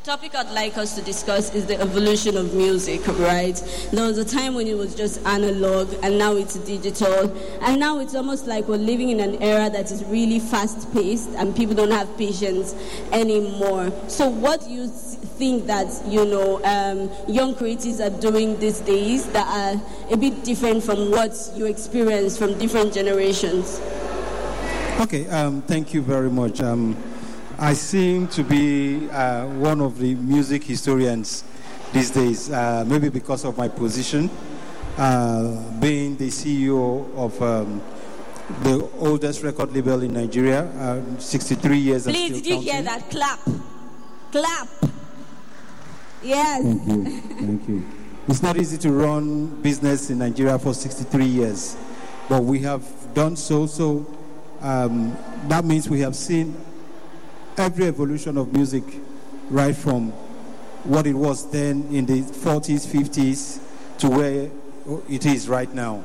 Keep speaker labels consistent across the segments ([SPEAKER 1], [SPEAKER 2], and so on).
[SPEAKER 1] topic I'd like us to discuss is the evolution of music, right? There was a time when it was just analog, and now it's digital, and now it's almost like we're living in an era that is really fast-paced, and people don't have patience anymore. So what do you think that, young creatives are doing these days that are a bit different from what you experience from different generations?
[SPEAKER 2] Okay, thank you very much. I seem to be one of the music historians these days, maybe because of my position, being the CEO of the oldest record label in Nigeria, 63 years.
[SPEAKER 1] Please, did you hear that? Clap. Clap. Yes.
[SPEAKER 2] Thank you. It's not easy to run business in Nigeria for 63 years, but we have done so. So that means we have seen every evolution of music, right from what it was then in the 40s, 50s, to where it is right now.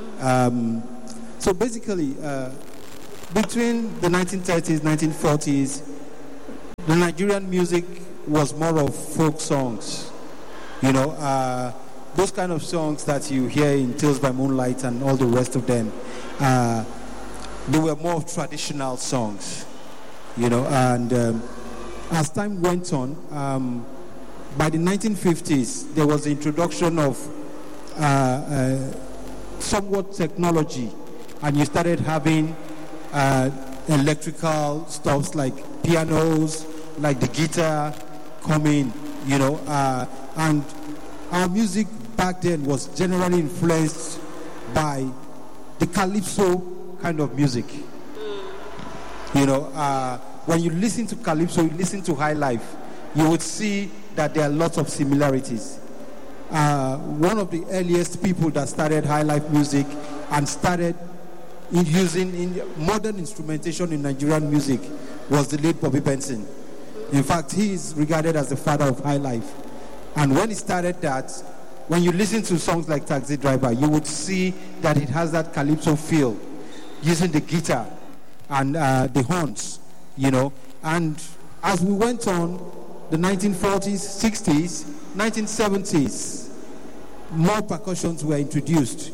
[SPEAKER 2] So basically, between the 1930s, 1940s, the Nigerian music was more of folk songs. Those kind of songs that you hear in Tales by Moonlight and all the rest of them, they were more of traditional songs. And as time went on, by the 1950s, there was the introduction of somewhat technology, and you started having electrical stuffs like pianos, like the guitar coming, and our music back then was generally influenced by the calypso kind of music. When you listen to calypso, you listen to high life, you would see that there are lots of similarities. One of the earliest people that started high life music and started using modern instrumentation in Nigerian music was the late Bobby Benson. In fact, he is regarded as the father of high life. And when he started that, when you listen to songs like Taxi Driver, you would see that it has that calypso feel, using the guitar and the horns, And as we went on, the 1940s, 60s, 1970s, more percussions were introduced.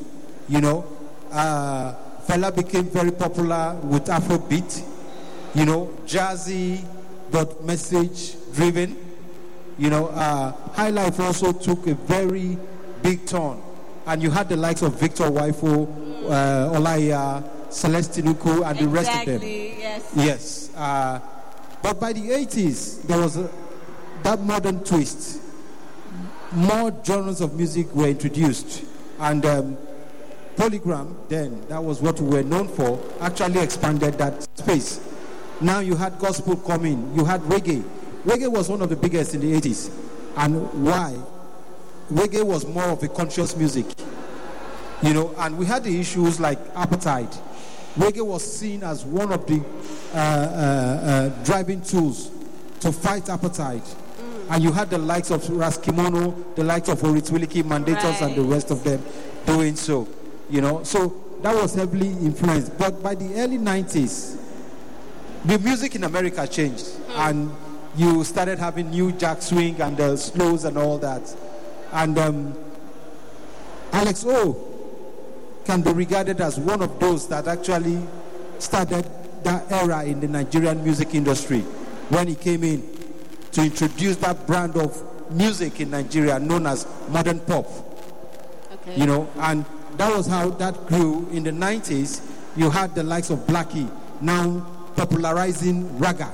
[SPEAKER 2] Fela became very popular with Afrobeat, jazzy but message driven. High life also took a very big turn, and you had the likes of Victor Waifo, Olaiya, Celeste Nuku, and the rest of them. Yes. But by the 80s, there was that modern twist. More genres of music were introduced, and Polygram, then, that was what we were known for, actually expanded that space. Now you had gospel coming, you had reggae. Reggae was one of the biggest in the 80s. And why? Reggae was more of a conscious music. And we had the issues like appetite. Reggae was seen as one of the driving tools to fight appetite. And you had the likes of Raskimono, the likes of Oritwiliki, Mandatos, and the rest of them doing so. So that was heavily influenced. But by the early 90s, the music in America changed. And you started having new jack swing and the slows and all that. And Alex O can be regarded as one of those that actually started that era in the Nigerian music industry when he came in to introduce that brand of music in Nigeria known as modern pop. Okay. And that was how that grew. In the 90s, you had the likes of Blackie now popularizing raga.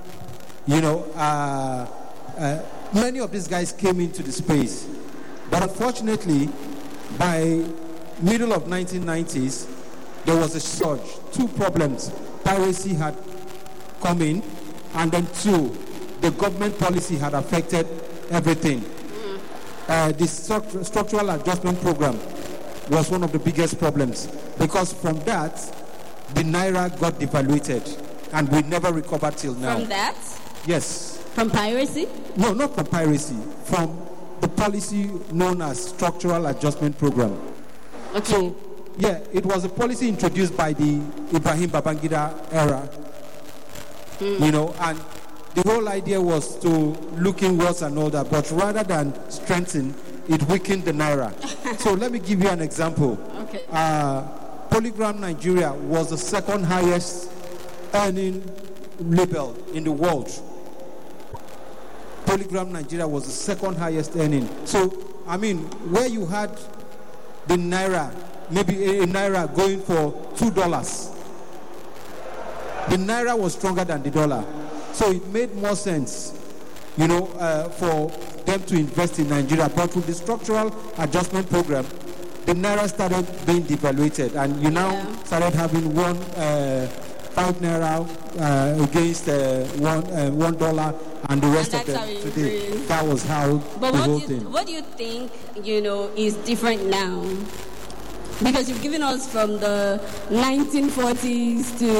[SPEAKER 2] Many of these guys came into the space. But unfortunately, by middle of 1990s, there was a surge. Two problems. Piracy had come in, and then two, the government policy had affected everything. The structural adjustment program was one of the biggest problems, because from that, the Naira got devaluated, and we never recovered till now.
[SPEAKER 1] From that?
[SPEAKER 2] Yes.
[SPEAKER 1] From piracy?
[SPEAKER 2] No, not from piracy. From the policy known as structural adjustment program.
[SPEAKER 1] Okay.
[SPEAKER 2] So, it was a policy introduced by the Ibrahim Babangida era. And the whole idea was to look inwards and all that, but rather than strengthen, it weakened the naira. So let me give you an example.
[SPEAKER 1] Okay.
[SPEAKER 2] Polygram Nigeria was the second highest earning label in the world. Polygram Nigeria was the second highest earning. So, I mean, where you had the naira, maybe a naira going for $2, the naira was stronger than the dollar. So it made more sense, for them to invest in Nigeria. But with the structural adjustment program, the naira started being devaluated, and you now started having $5 against $1, and the rest of them today. That was how the whole thing.
[SPEAKER 1] What do you think, is different now? Because you've given us from the 1940s to,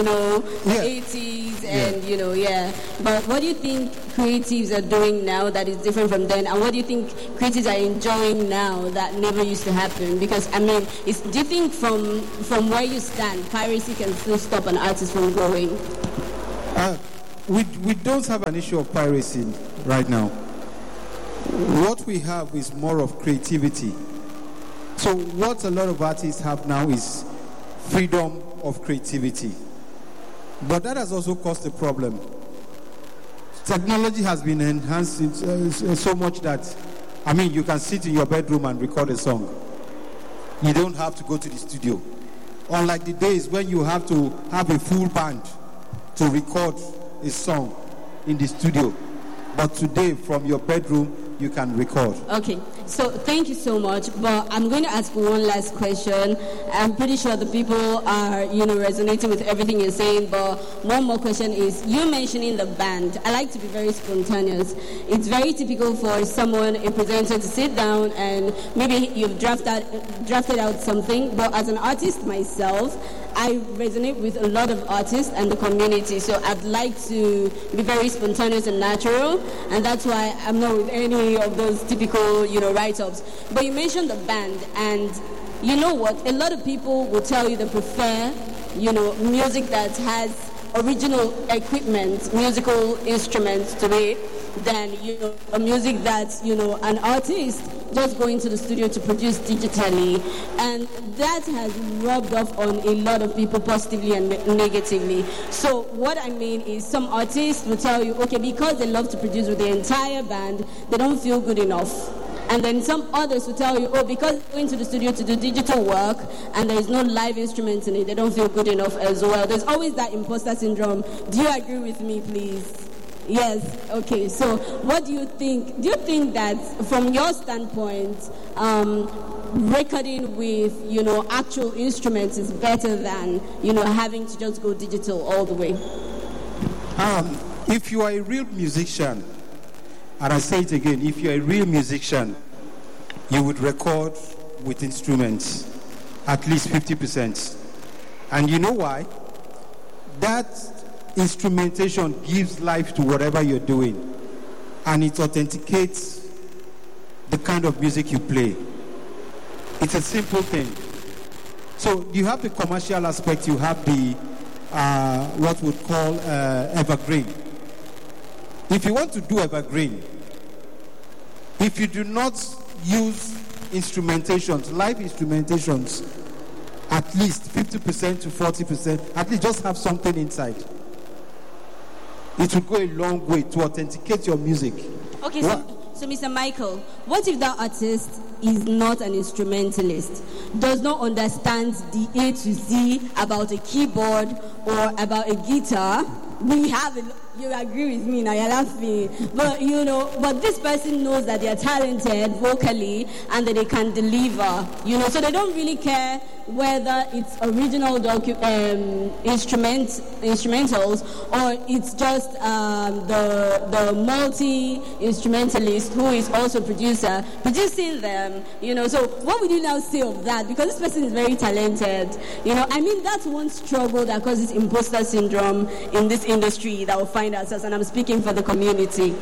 [SPEAKER 1] 80s and, But what do you think creatives are doing now that is different from then? And what do you think creatives are enjoying now that never used to happen? Because, do you think from where you stand, piracy can still stop an artist from growing?
[SPEAKER 2] We don't have an issue of piracy right now. What we have is more of creativity. So what a lot of artists have now is freedom of creativity. But that has also caused a problem. Technology has been enhanced so much that, you can sit in your bedroom and record a song. You don't have to go to the studio. Unlike the days when you have to have a full band to record a song in the studio. But today, from your bedroom, you can record.
[SPEAKER 1] Okay, so thank you so much. But I'm going to ask one last question. I'm pretty sure the people are, resonating with everything you're saying. But one more question is, you mentioning the band. I like to be very spontaneous. It's very typical for someone, a presenter, to sit down and maybe you've drafted out something. But as an artist myself, I resonate with a lot of artists and the community, so I'd like to be very spontaneous and natural, and that's why I'm not with any of those typical, write-ups. But you mentioned the band, and you know what? A lot of people will tell you they prefer, music that has original equipment, musical instruments to it, than, a music that, an artist just going to the studio to produce digitally. And that has rubbed off on a lot of people positively and negatively. So what I mean is some artists will tell you, okay, because they love to produce with the entire band, they don't feel good enough. And then some others will tell you, because they're going to the studio to do digital work and there is no live instruments in it, they don't feel good enough as well. There's always that imposter syndrome. Do you agree with me, please? Yes. Okay. So what do you think? Do you think that from your standpoint, recording with, actual instruments is better than, having to just go digital all the way?
[SPEAKER 2] If you are a real musician, and I say it again, if you're a real musician, you would record with instruments, at least 50%. And you know why? That instrumentation gives life to whatever you're doing, and it authenticates the kind of music you play. It's a simple thing. So you have the commercial aspect, you have the what we'd call evergreen. If you want to do evergreen, if you do not use instrumentations, live instrumentations, at least 50% to 40%, at least just have something inside. It will go a long way to authenticate your music.
[SPEAKER 1] Okay, so Mr. Michael, what if that artist is not an instrumentalist, does not understand the A to Z about a keyboard or about a guitar? You agree with me now, you're laughing. But, but this person knows that they're talented vocally and that they can deliver, so they don't really care whether it's original instrumentals or it's just the multi-instrumentalist who is also producing them, So what would you now say of that? Because this person is very talented, that's one struggle that causes imposter syndrome in this industry that will find ourselves, and I'm speaking for the community.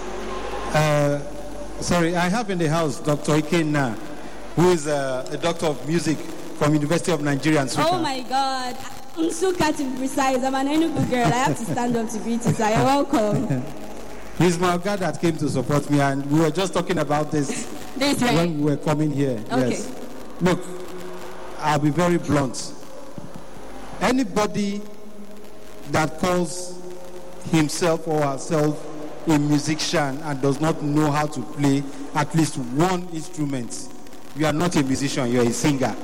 [SPEAKER 2] Sorry, I have in the house Dr. Ikenna, who is a doctor of music from University of Nigeria.
[SPEAKER 1] Oh my God. Nsuka to be precise. I'm an Enugu girl. I have to stand up to greet you, so you're welcome.
[SPEAKER 2] He's my guy that came to support me, and we were just talking about this when we were coming here.
[SPEAKER 1] Okay.
[SPEAKER 2] Yes. Look, I'll be very blunt. Anybody that calls himself or herself a musician and does not know how to play at least one instrument, you are not a musician, you are a singer.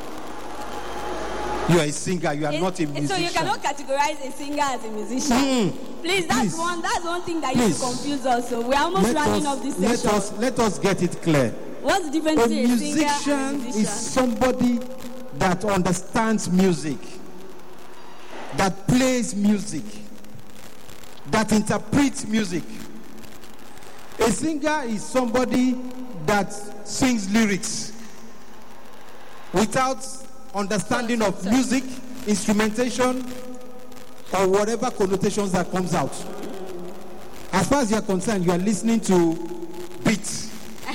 [SPEAKER 2] You are a singer, you are not a musician.
[SPEAKER 1] So you cannot categorize a singer as a musician. Please, that's one thing that used to confuse us. So we're almost running off this session.
[SPEAKER 2] Let us get it clear.
[SPEAKER 1] What's the difference between a singer and a musician?
[SPEAKER 2] Is somebody that understands music, that plays music, that interprets music. A singer is somebody that sings lyrics without understanding of music, instrumentation, or whatever connotations that comes out. As far as you are concerned, you are listening to beats.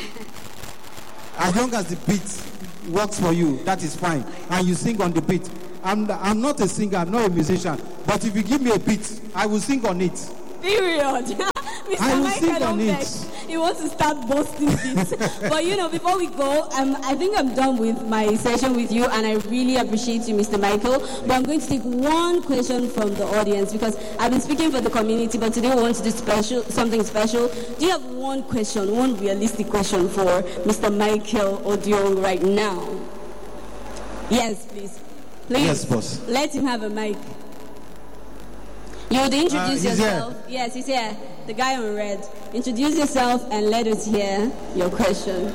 [SPEAKER 2] As long as the beat works for you, that is fine. And you sing on the beat. I'm not a singer, I'm not a musician. But if you give me a beat, I will sing on it.
[SPEAKER 1] Period. Mr. Michael Obeck, he wants to start boasting beats. But before we go, I think I'm done with my session with you, and I really appreciate you, Mr. Michael. But I'm going to take one question from the audience, because I've been speaking for the community, but today we want to do something special. Do you have one question, one realistic question for Mr. Michael Odiong right now? Yes, please.
[SPEAKER 2] Yes, boss.
[SPEAKER 1] Let him have a mic. You would introduce yourself.
[SPEAKER 2] Here.
[SPEAKER 1] Yes, he's here. The guy on red. Introduce yourself and let us hear your question.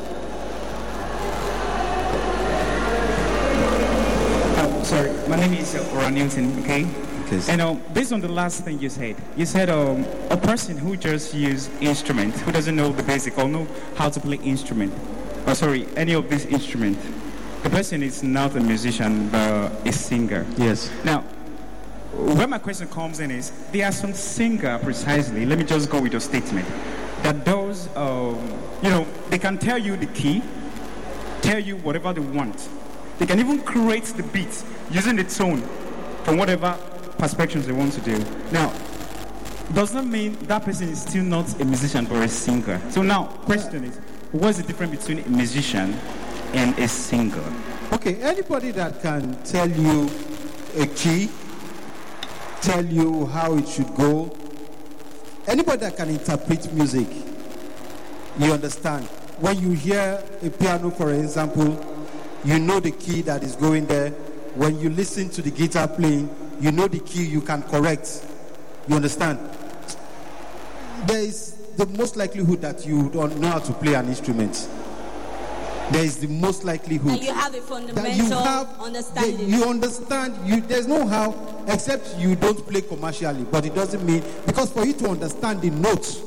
[SPEAKER 3] Sorry, my name is Oran Newton, okay? And based on the last thing you said a person who just uses instrument, who doesn't know the basic or know how to play instrument, any of these instrument, the person is not a musician, but a singer.
[SPEAKER 2] Yes.
[SPEAKER 3] Now, where my question comes in is, there are some singer precisely, let me just go with your statement, that those, they can tell you the key, tell you whatever they want. They can even create the beat using the tone from whatever perspectives they want to do. Now, does that mean that person is still not a musician but a singer? So now, question is, what's the difference between a musician and a singer?
[SPEAKER 2] Okay, anybody that can tell you a key, tell you how it should go, anybody that can interpret music, you understand. When you hear a piano, for example, you know the key that is going there. When you listen to the guitar playing, you know the key you can correct. You understand? There is the most likelihood that you don't know how to play an instrument. There is the most likelihood.
[SPEAKER 1] And you have a fundamental understanding.
[SPEAKER 2] You understand. There's no how, except you don't play commercially. But it doesn't mean, because for you to understand the notes,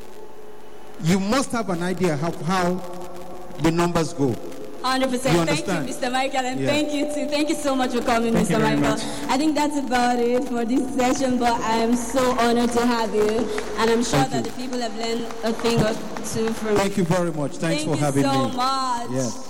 [SPEAKER 2] you must have an idea how the numbers go.
[SPEAKER 1] 100%. Thank you, Mr. Michael, and thank you too. Thank you so much for coming, Mr. Michael. I think that's about it for this session, but I am so honored to have you, and I'm sure that the people have learned a thing or two from you.
[SPEAKER 2] Thank you very much. Thanks for having me.
[SPEAKER 1] Thank you so much.
[SPEAKER 2] Yes.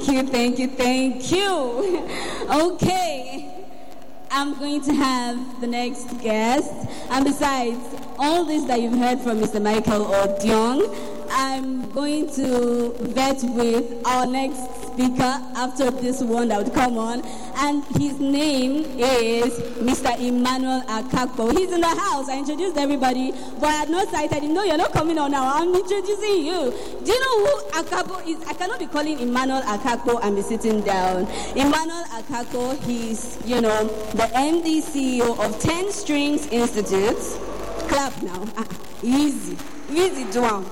[SPEAKER 1] Thank you. Okay. I'm going to have the next guest. And besides all this that you've heard from Mr. Michael Odiong, I'm going to vet with our next speaker after this one that would come on. And his name is Mr. Emmanuel Akakpo. He's in the house. I introduced everybody, but I had no sight. I didn't know you're not coming on now. I'm introducing you. Do you know who Akakpo is? I cannot be calling Emmanuel Akakpo and be sitting down. Emmanuel Akakpo, he's, the MD CEO of 10 Strings Institute. Clap now. Easy down.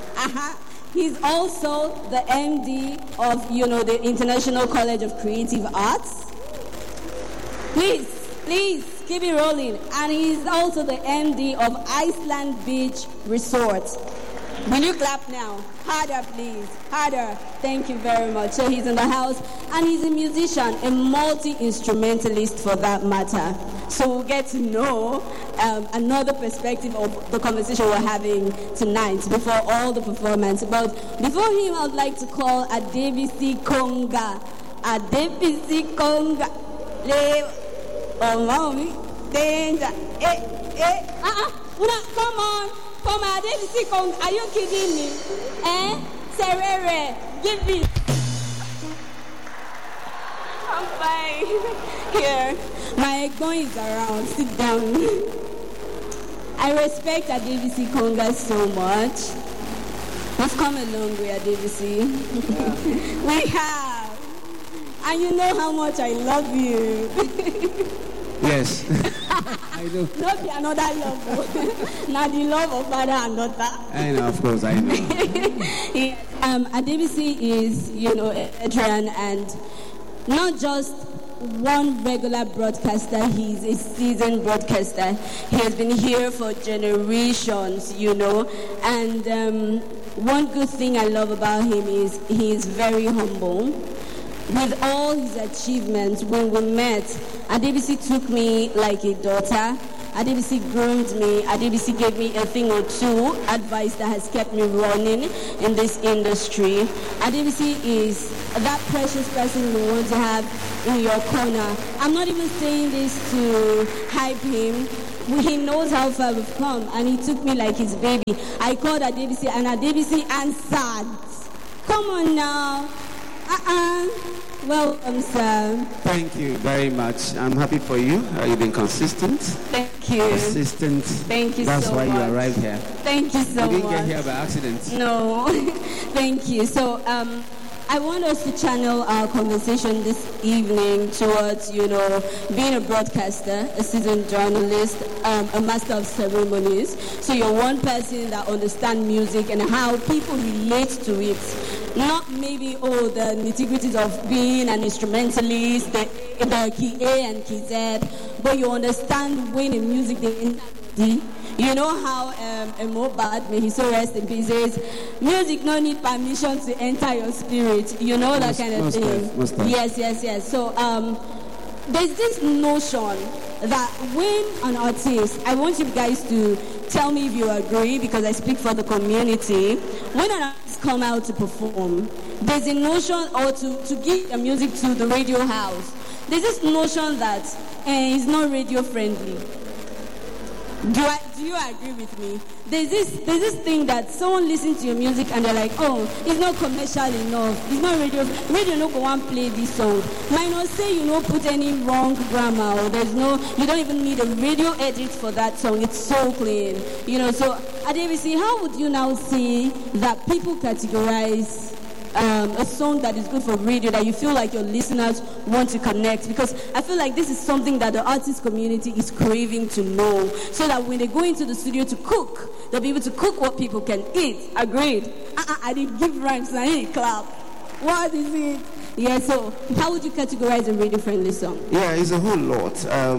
[SPEAKER 1] He's also the MD of, the International College of Creative Arts. Please, keep it rolling. And he's also the MD of Iceland Beach Resort. Will you clap now? Harder, please. Harder. Thank you very much. So he's in the house, and he's a musician, a multi-instrumentalist for that matter. So we'll get to know another perspective of the conversation we're having tonight before all the performance. But before him, I would like to call Adebisi Konga. Adebisi Konga. Oh, mommy, danger. Una, come on. Are you kidding me? Serere, give me. I'm fine. Here, my egbon is around. Sit down. I respect Adebisi Konga so much. We've come a long way, Adebisi. We have. And you know how much I love you.
[SPEAKER 2] Yes. I do.
[SPEAKER 1] Not be another love. Not the love of father and daughter.
[SPEAKER 2] I know, of course, I know.
[SPEAKER 1] Yes. Adebisi is, a veteran and not just one regular broadcaster, he's a seasoned broadcaster. He has been here for generations, and one good thing I love about him is he is very humble. With all his achievements, when we met, Adebisi took me like a daughter. Adebisi groomed me. Adebisi gave me a thing or two advice that has kept me running in this industry. Adebisi is that precious person you want to have in your corner. I'm not even saying this to hype him. He knows how far we've come, and he took me like his baby. I called Adebisi, and Adebisi answered. Come on now. Welcome, sir.
[SPEAKER 4] Thank you very much. I'm happy for you. You've been consistent.
[SPEAKER 1] Thank you.
[SPEAKER 4] Consistent.
[SPEAKER 1] Thank you
[SPEAKER 4] That's
[SPEAKER 1] so much.
[SPEAKER 4] That's why you arrived here.
[SPEAKER 1] Thank you so much.
[SPEAKER 4] You didn't get here by accident.
[SPEAKER 1] No. Thank you. So, I want us to channel our conversation this evening towards, being a broadcaster, a seasoned journalist, a master of ceremonies. So you're one person that understands music and how people relate to it. Not maybe, the nitty-gritties of being an instrumentalist, the key A and key Z, but you understand when in music they You know how Mohbad, may he so rest in peace, says, music no need permission to enter your spirit. You know that kind of thing. Yes. So there's this notion that when an artist, I want you guys to tell me if you agree, because I speak for the community, when an artist come out to perform, there's a notion, or to give the music to the radio house, there's this notion that it's not radio friendly. Do you agree with me? There's this thing that someone listens to your music and they're like, oh, it's not commercial enough. It's not radio no go and play this song. Might not say you don't put any wrong grammar, or you don't even need a radio edit for that song. It's so clean. So Adebisi, how would you now say that people categorize a song that is good for radio, that you feel like your listeners want to connect? Because I feel like this is something that the artist community is craving to know, so that when they go into the studio to cook, they'll be able to cook what people can eat. Agreed? I did give rhymes, I didn't clap. What is it? Yeah, so how would you categorize a radio-friendly song?
[SPEAKER 4] Yeah, it's a whole lot.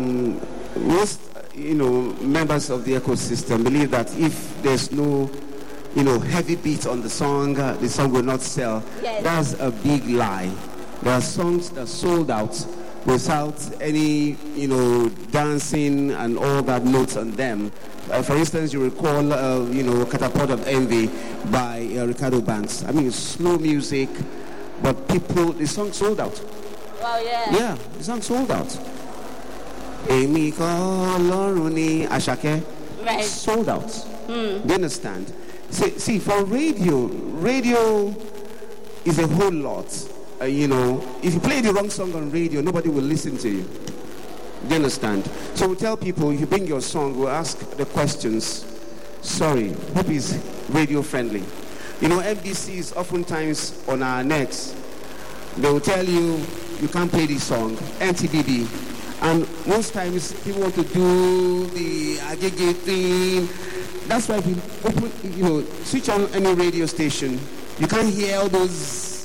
[SPEAKER 4] Most, members of the ecosystem believe that if there's no heavy beat on the song will not sell.
[SPEAKER 1] Yes.
[SPEAKER 4] That's a big lie. There are songs that sold out without any, dancing and all that notes on them. For instance, you recall, Catapult of Envy by Ricardo Banks. I mean, it's slow music, but the song sold out.
[SPEAKER 1] Wow, yeah.
[SPEAKER 4] Yeah, the song sold out. Emi Koloruni Ashake.
[SPEAKER 1] Right.
[SPEAKER 4] Sold out. Do you understand? See, for radio is a whole lot. If you play the wrong song on radio, nobody will listen to you. Do you understand? So we tell people, if you bring your song, we'll ask the questions. Sorry, hope is radio friendly. MBC is oftentimes on our necks. They will tell you, you can't play this song. NTBB. And most times, people want to do the agege thing. That's why if you open, switch on any radio station, you can't hear all those,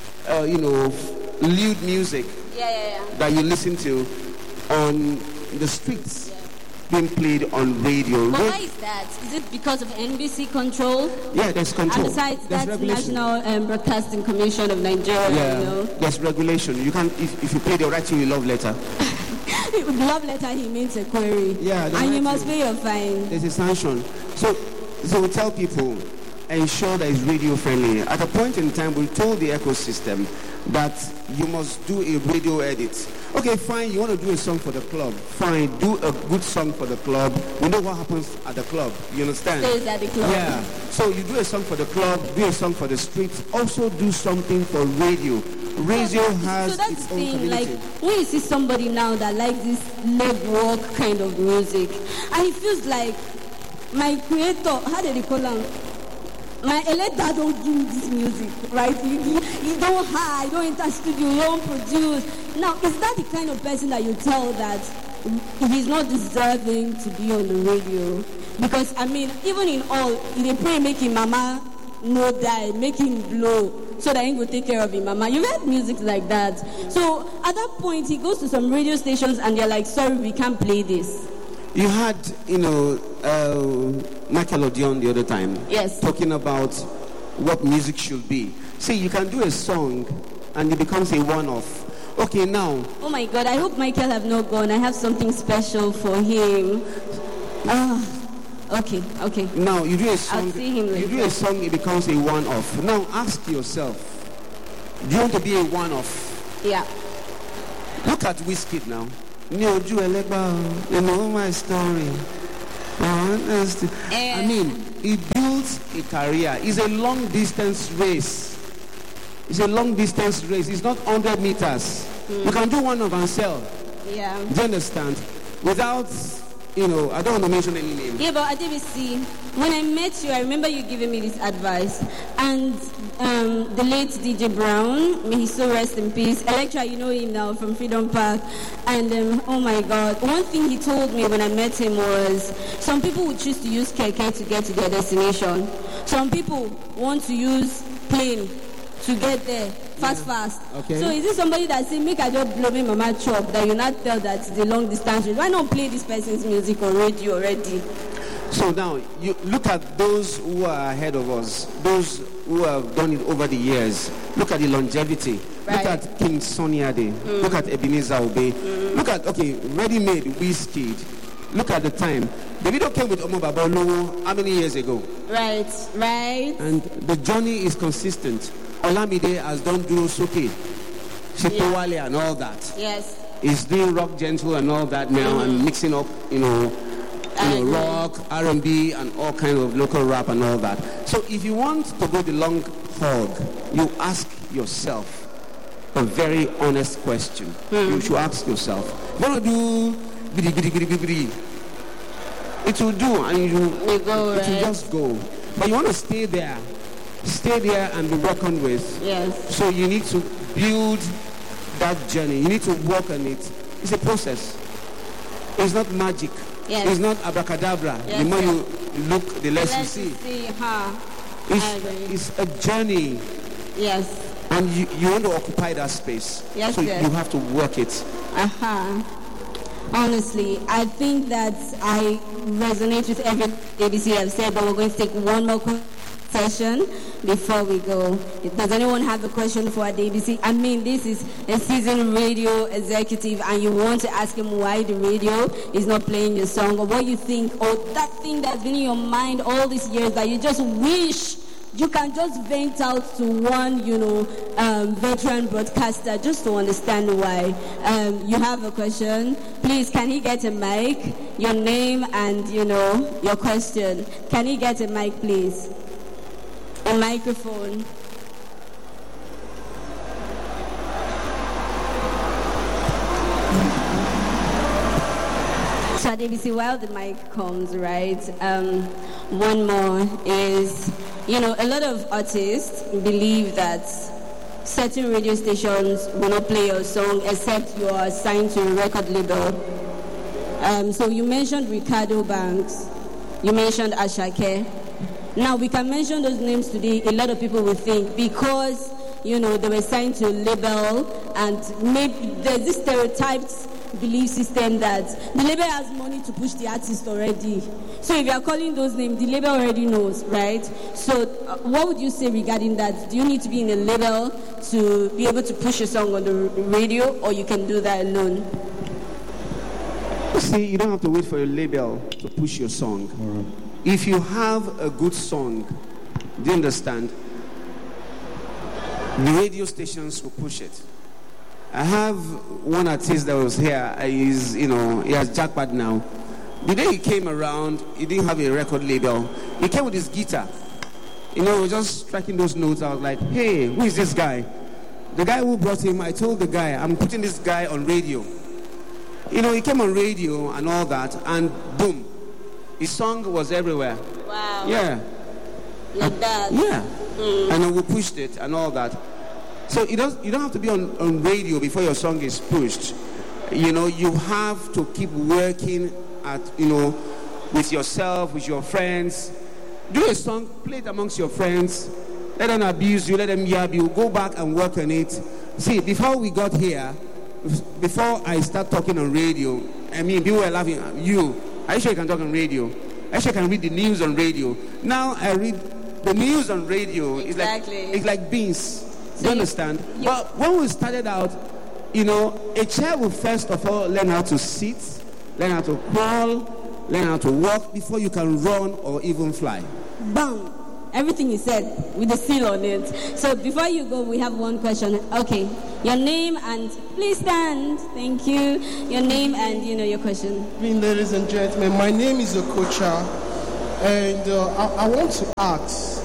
[SPEAKER 4] lewd music that you listen to on the streets being played on radio.
[SPEAKER 1] But why is that? Is it because of NBC control?
[SPEAKER 4] Yeah, there's control.
[SPEAKER 1] And besides,
[SPEAKER 4] there's
[SPEAKER 1] that's
[SPEAKER 4] regulation.
[SPEAKER 1] National Broadcasting Commission of Nigeria.
[SPEAKER 4] Yeah, there's regulation. You can't, if you play, they'll write you a love letter.
[SPEAKER 1] Love letter, he means a query.
[SPEAKER 4] Yeah,
[SPEAKER 1] and you must pay your fine.
[SPEAKER 4] There's a sanction. So we tell people, ensure that it's radio friendly. At a point in time, we told the ecosystem that you must do a radio edit. Okay, fine, you want to do a song for the club. Fine, do a good song for the club. We know what happens at the club. You understand?
[SPEAKER 1] Stays at the club.
[SPEAKER 4] Yeah. So you do a song for the club, do a song for the streets, also do something for radio. Radio has
[SPEAKER 1] so that's
[SPEAKER 4] its
[SPEAKER 1] the
[SPEAKER 4] own
[SPEAKER 1] thing,
[SPEAKER 4] community.
[SPEAKER 1] like when you see somebody now that likes this legwork kind of music, and it feels like my creator, how did they call him? My Eleda don't give me this music, right? You don't hire, you don't enter studio, you don't produce. Now, is that the kind of person that you tell that he's not deserving to be on the radio? Because, I mean, even in all, they pray making mama no die, make him blow, so that he will take care of him mama. You heard music like that. So, at that point, he goes to some radio stations and they're like, sorry, we can't play this.
[SPEAKER 4] You had, Michael Odion the other time.
[SPEAKER 1] Yes.
[SPEAKER 4] Talking about what music should be. See, you can do a song and it becomes a one-off. Okay, now.
[SPEAKER 1] Oh my God, I hope Michael have not gone. I have something special for him. Okay.
[SPEAKER 4] Now, you do a song.
[SPEAKER 1] I'll see him later.
[SPEAKER 4] You do a song, it becomes a one-off. Now, ask yourself, do you want to be a one-off?
[SPEAKER 1] Yeah.
[SPEAKER 4] Look at Wizkid now. You know my story. I mean, he builds a career. It's a long distance race. It's not 100 meters. You can do one of and sell.
[SPEAKER 1] Yeah.
[SPEAKER 4] Do you understand? Without, I don't want to mention any name.
[SPEAKER 1] Yeah, but at DBC, when I met you, I remember you giving me this advice. And the late DJ Brown, may he so rest in peace. Electra, you know him now from Freedom Park. And oh my God, one thing he told me when I met him was some people would choose to use keke to get to their destination. Some people want to use plane to get there fast.
[SPEAKER 4] Okay.
[SPEAKER 1] So is this somebody that say make I just blow me mama chop that you not tell that it's a long distance race? Why not play this person's music on radio already?
[SPEAKER 4] So now you look at those who are ahead of us, those who have done it over the years. Look at the longevity.
[SPEAKER 1] Right.
[SPEAKER 4] Look at King Sunny Ade. Look at Ebenezer Obey. Look at Ready Made Wizkid. Look at the time. The video came with Omo Babalowo how many years ago?
[SPEAKER 1] Right.
[SPEAKER 4] And the journey is consistent. Olamide has done Duro Soke, Shipowale and all that.
[SPEAKER 1] Yes.
[SPEAKER 4] He's doing Rock Gentle and all that now and mixing up, rock, R&B and all kind of local rap and all that. So if you want to go the long haul, you ask yourself a very honest question. You should ask yourself, you want to do bidi, it will do and it will just go. But you want to stay there and be reckoned with.
[SPEAKER 1] Yes.
[SPEAKER 4] So you need to build that journey. You need to work on it. It's a process. It's not magic.
[SPEAKER 1] Yes.
[SPEAKER 4] It's not abracadabra.
[SPEAKER 1] Yes,
[SPEAKER 4] The more you look, the less you see. It's a journey.
[SPEAKER 1] Yes.
[SPEAKER 4] And you want to occupy that space.
[SPEAKER 1] Yes,
[SPEAKER 4] so
[SPEAKER 1] yes.
[SPEAKER 4] you have to work it.
[SPEAKER 1] Honestly, I think that I resonate with everything ABC have said, but we're going to take one more session before we go. Does anyone have a question for ABC? I mean, this is a seasoned radio executive and you want to ask him why the radio is not playing your song, or what you think, or that thing that's been in your mind all these years that you just wish you can just vent out to one, veteran broadcaster just to understand why. You have a question? Please, can he get a mic? Your name and, your question. Can he get a mic, please? A microphone. So at ABC, while the mic comes, right, one more is, a lot of artists believe that certain radio stations will not play your song except you are signed to a record label. So you mentioned Ricardo Banks, you mentioned Ashake. Now we can mention those names today. A lot of people will think because, they were signed to a label and maybe there's this stereotyped belief system that the label has money to push the artist already. So if you are calling those names, the label already knows, right? So what would you say regarding that? Do you need to be in a label to be able to push a song on the radio, or you can do that alone?
[SPEAKER 4] See, you don't have to wait for a label to push your song.
[SPEAKER 2] Right.
[SPEAKER 4] If you have a good song, do you understand? The radio stations will push it. I have one artist that was here. He has jackpot now. The day he came around, he didn't have a record label. He came with his guitar. He was just striking those notes. I was like, hey, who is this guy? The guy who brought him, I told the guy, I'm putting this guy on radio. He came on radio and all that, and boom, his song was everywhere.
[SPEAKER 1] Wow.
[SPEAKER 4] Yeah.
[SPEAKER 1] Like that.
[SPEAKER 4] Yeah. And then we pushed it and all that. So you don't have to be on radio before your song is pushed. You have to keep working at, with yourself, with your friends. Do a song, play it amongst your friends. Let them abuse you, let them yab you. Go back and work on it. See, before we got here, before I start talking on radio, people were laughing at you. Are you sure you can talk on radio? Are you sure you can read the news on radio? Now I read the news on radio.
[SPEAKER 1] Exactly.
[SPEAKER 4] It's like beans. Do you understand? But when we started out, a child will first of all learn how to sit, learn how to crawl, learn how to walk before you can run or even fly.
[SPEAKER 1] Bam! Everything you said with the seal on it. So before you go, we have one question. Okay, your name and please stand. Thank you. Your name and your question.
[SPEAKER 5] Ladies and gentlemen, my name is Okocha, and I want to ask.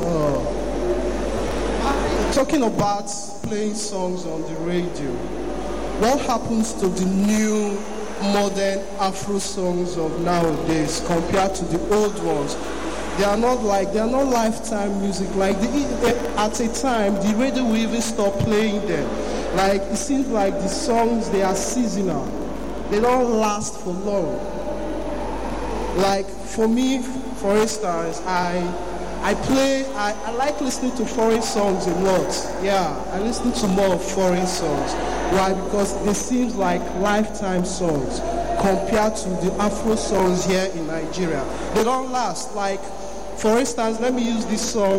[SPEAKER 5] Talking about playing songs on the radio, what happens to the new modern Afro songs of nowadays compared to the old ones? They are not lifetime music. At a time, the radio will even stop playing them. It seems like the songs, they are seasonal. They don't last for long. For me, for instance, I like listening to foreign songs a lot. Yeah, I listen to more foreign songs. Why? Because they seem like lifetime songs compared to the Afro songs here in Nigeria. They don't last. For instance, let me use this song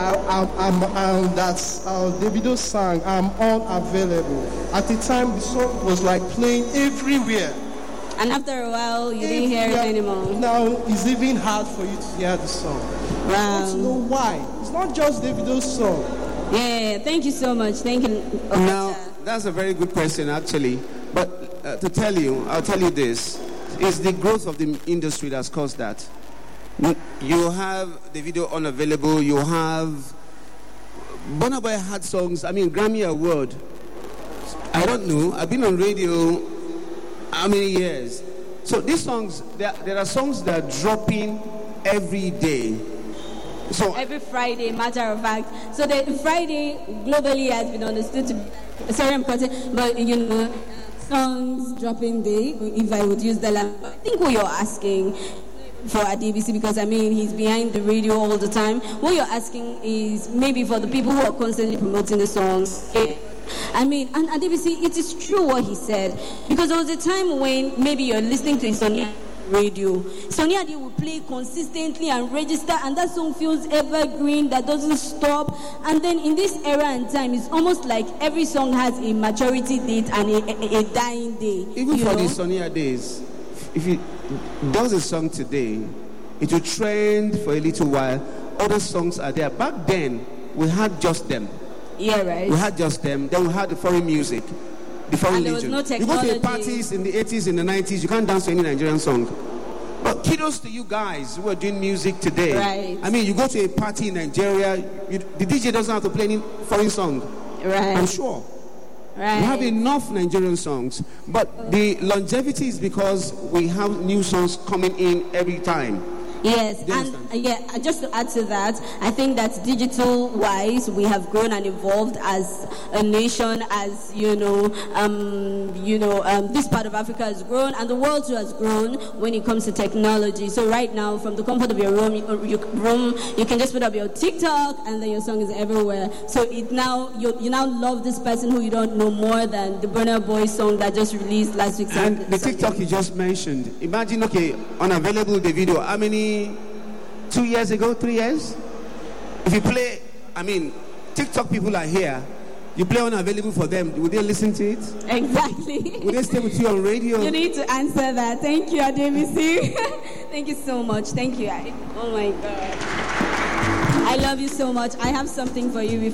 [SPEAKER 5] that's Davido sang, I'm Unavailable. At the time, the song was playing everywhere.
[SPEAKER 1] And after a while, you didn't hear it anymore.
[SPEAKER 5] Now, it's even hard for you to hear the song.
[SPEAKER 1] Wow.
[SPEAKER 5] I want to know why. It's not just Davido's song.
[SPEAKER 1] Yeah, thank you so much. Thank you.
[SPEAKER 4] Now, that's a very good question, actually. But I'll tell you this. It's the growth of the industry that's caused that. You have the video unavailable. You have Burna Boy had songs. Grammy Award. I don't know. I've been on radio how many years? So these songs, there are songs that are dropping every day. So
[SPEAKER 1] every Friday, matter of fact. So the Friday globally has been understood to be very important, but songs dropping day, if I would use the language. I think what you're asking for Adebisi, because he's behind the radio all the time. What you're asking is maybe for the people who are constantly promoting the songs. And Adebisi, it is true what he said, because there was a time when maybe you're listening to Sonia radio. Sonia Ade will play consistently and register, and that song feels evergreen, that doesn't stop. And then in this era and time, it's almost like every song has a maturity date and a dying day.
[SPEAKER 4] Even for the Sonia days, if he does a song today, it will trend for a little while. Other songs are there. Back then, we had just them.
[SPEAKER 1] Yeah, right.
[SPEAKER 4] We had just them. Then we had the foreign music, the foreign
[SPEAKER 1] and there was
[SPEAKER 4] legion.
[SPEAKER 1] no technology.
[SPEAKER 4] You go to parties in the 80s, in the 90s, you can't dance to any Nigerian song. But kudos to you guys who are doing music today.
[SPEAKER 1] Right.
[SPEAKER 4] You go to a party in Nigeria, the DJ doesn't have to play any foreign song.
[SPEAKER 1] Right.
[SPEAKER 4] I'm sure.
[SPEAKER 1] Right.
[SPEAKER 4] We have enough Nigerian songs. But the longevity is because we have new songs coming in every time.
[SPEAKER 1] Yes, and just to add to that, I think that digital-wise, we have grown and evolved as a nation, as this part of Africa has grown, and the world too has grown when it comes to technology. So right now, from the comfort of your room, you can just put up your TikTok, and then your song is everywhere. So you now love this person who you don't know more than the Burna Boy song that just released last week.
[SPEAKER 4] And the TikTok you just mentioned, imagine, unavailable the video, how many? 2 years ago, 3 years? If you play, TikTok people are here. You play unavailable for them. Would they listen to it?
[SPEAKER 1] Exactly.
[SPEAKER 4] Would they stay with you on radio?
[SPEAKER 1] You need to answer that. Thank you, Adebisi. Thank you so much. Thank you. Oh my God. I love you so much. I have something for you before.